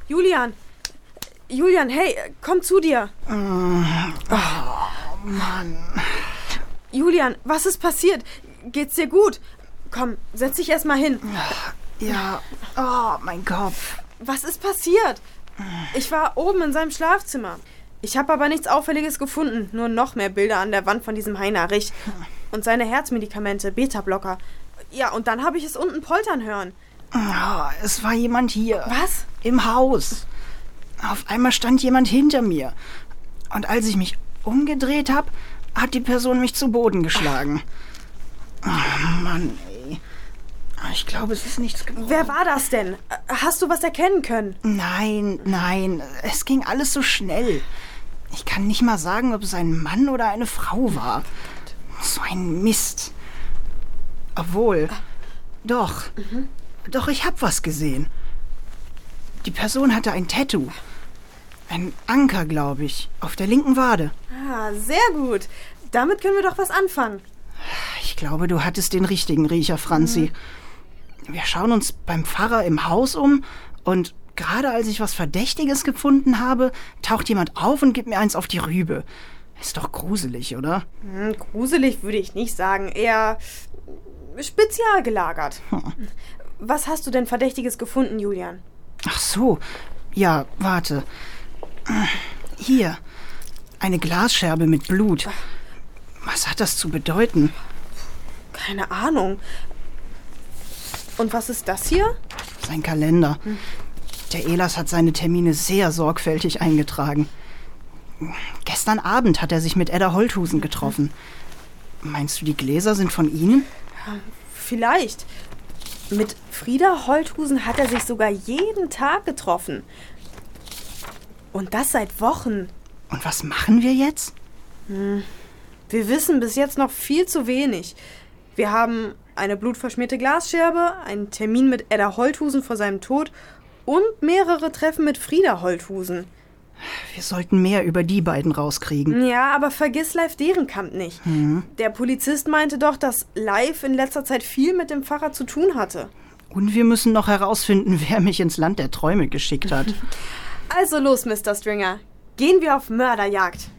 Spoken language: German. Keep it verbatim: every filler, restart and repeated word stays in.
Julian! Julian, hey, komm zu dir! Oh, Mann. Julian, was ist passiert? Geht's dir gut? Komm, setz dich erst mal hin. Ja, oh, mein Kopf. Was ist passiert? Ich war oben in seinem Schlafzimmer. Ich habe aber nichts Auffälliges gefunden, nur noch mehr Bilder an der Wand von diesem Heinrich. Und seine Herzmedikamente, Beta-Blocker. Ja, und dann habe ich es unten poltern hören. Oh, es war jemand hier. Was? Im Haus. Auf einmal stand jemand hinter mir. Und als ich mich umgedreht habe, hat die Person mich zu Boden geschlagen. Oh, Mann, ey. Ich glaube, es ist nichts gebrochen. Wer war das denn? Hast du was erkennen können? Nein, nein. Es ging alles so schnell. Ich kann nicht mal sagen, ob es ein Mann oder eine Frau war. So ein Mist. Obwohl, doch. Mhm. Doch, ich hab was gesehen. Die Person hatte ein Tattoo. Ein Anker, glaube ich, auf der linken Wade. Ah, sehr gut. Damit können wir doch was anfangen. Ich glaube, du hattest den richtigen Riecher, Franzi. Mhm. Wir schauen uns beim Pfarrer im Haus um und gerade als ich was Verdächtiges gefunden habe, taucht jemand auf und gibt mir eins auf die Rübe. Ist doch gruselig, oder? Hm, gruselig würde ich nicht sagen. Eher spezial gelagert. Hm. Was hast du denn Verdächtiges gefunden, Julian? Ach so. Ja, warte. Hier. Eine Glasscherbe mit Blut. Was hat das zu bedeuten? Keine Ahnung. Und was ist das hier? Sein Kalender. Hm. Der Elas hat seine Termine sehr sorgfältig eingetragen. Gestern Abend hat er sich mit Edda Holthusen getroffen. Meinst du, die Gläser sind von Ihnen? Vielleicht. Mit Frieda Holthusen hat er sich sogar jeden Tag getroffen. Und das seit Wochen. Und was machen wir jetzt? Hm. Wir wissen bis jetzt noch viel zu wenig. Wir haben eine blutverschmierte Glasscherbe, einen Termin mit Edda Holthusen vor seinem Tod und mehrere Treffen mit Frieda Holthusen. Wir sollten mehr über die beiden rauskriegen. Ja, aber vergiss Leif Derenkamp nicht. Mhm. Der Polizist meinte doch, dass Leif in letzter Zeit viel mit dem Pfarrer zu tun hatte. Und wir müssen noch herausfinden, wer mich ins Land der Träume geschickt hat. Also los, Mister Stringer. Gehen wir auf Mörderjagd.